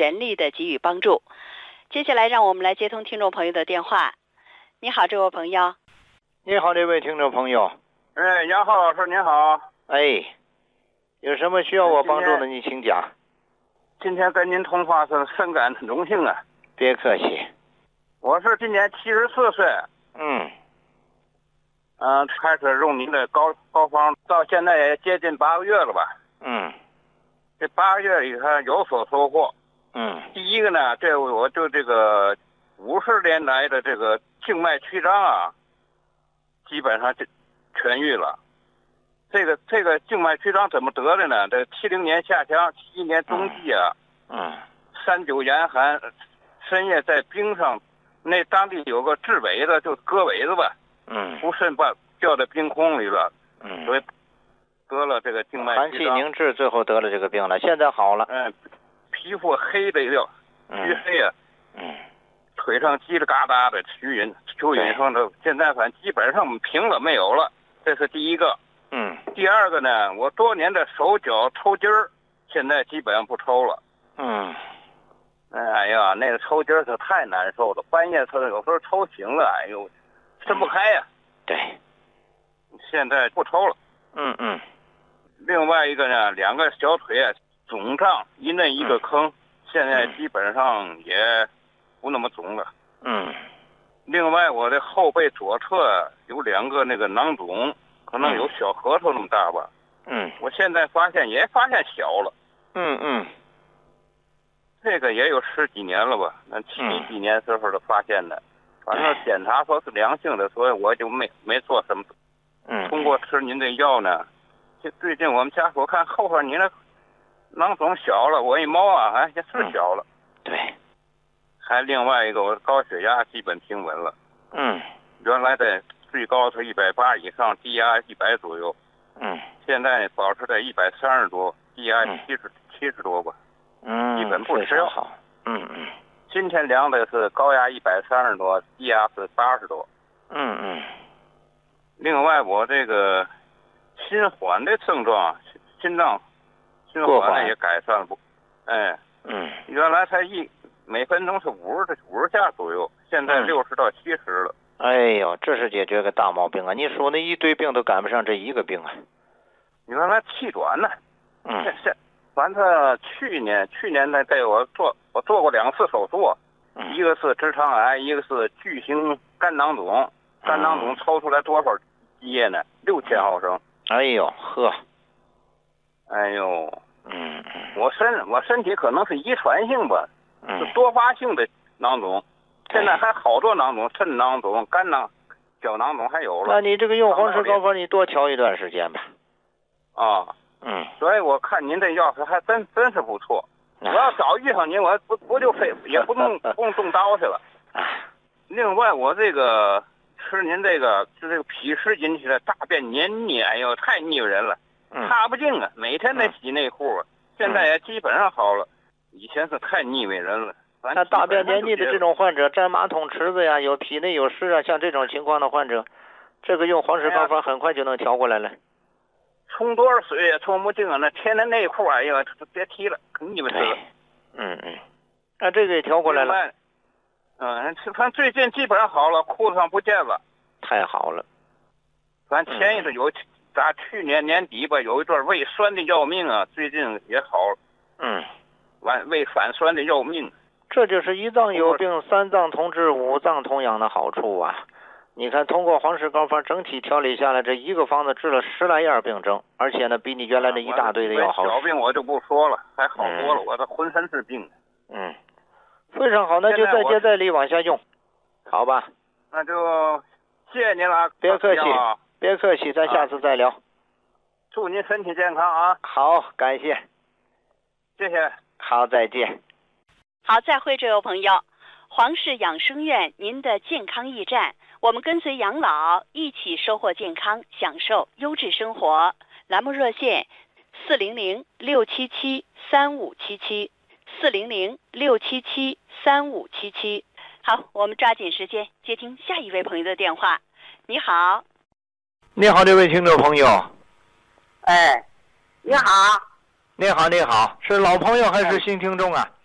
全力的给予帮助。接下来让我们来接通听众朋友的电话。你好，这位朋友。 你好，这位听众朋友。 哎，杨浩老师您好。 哎，有什么需要我帮助的，你请讲。 今天跟您通话是深感荣幸啊。 别客气。 我是今年74岁。开始用您的膏方，到现在也接近8个月了吧。这8个月里头有所收获。第一个呢，我就这个50年来的这个静脉曲张啊，基本上就痊愈了。这个静脉曲张怎么得的呢？这70年下乡，71年冬季啊，39严寒，深夜在冰上，那当地有个治尾的，就割尾子吧，不慎把掉在冰空里了，所以得了这个静脉曲张。 寒气凝滞，最后得了这个病了，现在好了。 皮肤黑的要黢黑啊，腿上叽里嘎达的蚯蚓上的，现在反正基本上平了没有了，这是第一个。第二个呢，我多年的手脚抽筋儿，现在基本上不抽了。哎呀，那个抽筋儿是太难受了，半夜有时候抽醒了，哎呦，伸不开呀。 对， 现在不抽了。另外一个呢，2个小腿啊肿胀，一嫩一个坑，现在基本上也不那么肿了。另外我的后背左侧有2个那个囊肿，可能有小核桃那么大吧。我现在发现小了。这个也有10几年了吧，那70几年时候的发现的，反正检查说是良性的，所以我就没做什么。通过吃您的药呢，最近我们家属看后边你那囊肿小了，我一摸啊，也是小了。 对。 还另外一个，我的高血压基本平稳了。原来的最高是180以上，低压100左右。现在保持在130多，低压70多吧。基本不吃药。 好。 今天量的是高压130多，低压是80多。另外我这个心缓的症状，心缓也改善了不？原来才每分钟是50下左右，现在60到70了。 哎呦，这是解决个大毛病啊！你说那一堆病都赶不上这一个病啊！ 原来气短呢。反正去年呢，我做过2次手术，一个是直肠癌，一个是巨型肝囊肿。肝囊肿抽出来多少液呢？6000毫升。 哎呦呵。 哎呦。我身体可能是遗传性吧，是多发性的囊肿。现在还好多囊肿，肾囊肿、小囊肿还有了。 那你这个用黄石膏方，你多调一段时间吧。 所以我看您这药是还真是不错。我要早遇上您，我不就也不用动刀去了。另外，我这个吃您这个就这个脾湿引起的大便黏腻，哎呦，太腻人了，擦不净啊！每天得洗内裤啊。现在也基本上好了，以前是太腻味人了。 那大便黏腻的这种患者，占马桶池子呀，有体内有湿啊，像这种情况的患者，这个用黄石膏方很快就能调过来了。 冲多少水也冲不净啊！那天的内裤，哎呀，别提了，可腻味死了。 那这个也调过来了。 反正最近基本上好了，裤子上不见了。 太好了。 咱前一阵打去年年底吧，有一段胃酸的要命啊，最近也好了。胃反酸的要命。 这就是1脏有病3脏同治5脏同养的好处啊！你看，通过黄石膏方整体调理下来，这一个方子治了10来样病症，而且呢，比你原来的一大堆的要好。 小病我就不说了，还好多了，我这浑身是病。 非常好，那就再接再厉往下用，好吧？ 那就谢谢您了， 别客气，别客气，咱下次再聊。 祝您身体健康啊！ 好，感谢， 谢谢。 好，再见。 好，再会，这位朋友。黄氏养生院，您的健康驿站，我们跟随养老，一起收获健康，享受优质生活。栏目热线400-677-3577，400-677-3577。好，我们抓紧时间接听下一位朋友的电话。你好。 你好，这位听众朋友。 哎，你好。 你好，是老朋友还是新听众啊？